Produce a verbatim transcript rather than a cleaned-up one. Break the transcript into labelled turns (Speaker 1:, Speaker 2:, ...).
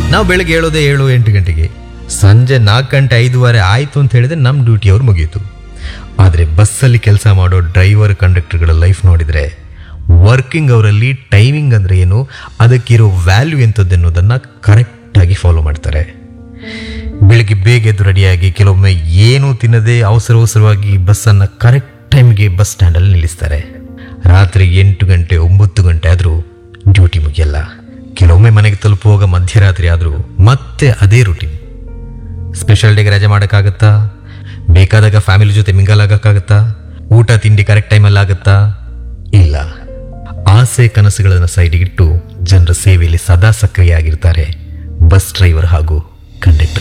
Speaker 1: ನಾವು ಬೆಳಗ್ಗೆ ಹೇಳೋದೇ ಏಳು ಎಂಟು ಗಂಟೆಗೆ, ಸಂಜೆ ನಾಲ್ಕು ಗಂಟೆ ಐದುವರೆ ಆಯಿತು ಅಂತ ಹೇಳಿದ್ರೆ ನಮ್ಮ ಡ್ಯೂಟಿ ಅವ್ರು ಮುಗೀತು. ಆದರೆ ಬಸ್ಸಲ್ಲಿ ಕೆಲಸ ಮಾಡೋ ಡ್ರೈವರ್ ಕಂಡಕ್ಟರ್ಗಳ ಲೈಫ್ ನೋಡಿದರೆ ವರ್ಕಿಂಗ್ ಅವರಲ್ಲಿ ಟೈಮಿಂಗ್ ಅಂದರೆ ಏನು, ಅದಕ್ಕಿರೋ ವ್ಯಾಲ್ಯೂ ಎಂಥದ್ದು ಅನ್ನೋದನ್ನು ಕರೆಕ್ಟಾಗಿ ಫಾಲೋ ಮಾಡ್ತಾರೆ. ಬೆಳಿಗ್ಗೆ ಬೇಗ ಎದ್ದು ರೆಡಿಯಾಗಿ ಕೆಲವೊಮ್ಮೆ ಏನೂ ತಿನ್ನದೆ ಅವಸರ ಅವಸರವಾಗಿ ಬಸ್ಸನ್ನು ಕರೆಕ್ಟ್ ಟೈಮ್ಗೆ ಬಸ್ ಸ್ಟ್ಯಾಂಡಲ್ಲಿ ನಿಲ್ಲಿಸ್ತಾರೆ. ರಾತ್ರಿ ಎಂಟು ಗಂಟೆ ಒಂಬತ್ತು ಗಂಟೆ ಆದರೂ ಡ್ಯೂಟಿ ಮುಗಿಯಲ್ಲ. ಕೆಲವೊಮ್ಮೆ ಮನೆಗೆ ತಲುಪುವಾಗ ಮಧ್ಯರಾತ್ರಿ ಆದರೂ ಮತ್ತೆ ಅದೇ ರೂಟೀನ್. ಸ್ಪೆಷಲ್ ಡೇಗೆ ರಜೆ ಮಾಡೋಕ್ಕಾಗತ್ತಾ? ಬೇಕಾದಾಗ ಫ್ಯಾಮಿಲಿ ಜೊತೆ ಮಿಂಗಲ್ ಆಗೋಕ್ಕಾಗತ್ತಾ? ಊಟ ತಿಂಡಿ ಕರೆಕ್ಟ್ ಟೈಮಲ್ಲಿ ಆಗುತ್ತಾ? ಇಲ್ಲ. ಆಸೆ ಕನಸುಗಳನ್ನು ಸೈಡಿಗಿಟ್ಟು ಜನರ ಸೇವೆಯಲ್ಲಿ ಸದಾ ಸಕ್ರಿಯ ಆಗಿರ್ತಾರೆ ಬಸ್ ಡ್ರೈವರ್ ಹಾಗೂ ಕಂಡಕ್ಟರ್.